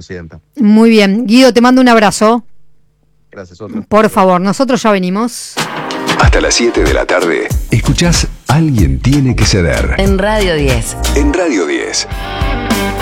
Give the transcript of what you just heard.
Presidenta. Muy bien. Guido, te mando un abrazo. Gracias, otro. Por favor, nosotros ya venimos. Hasta las 7 de la tarde, escuchás Alguien tiene que ceder. En Radio 10. En Radio 10.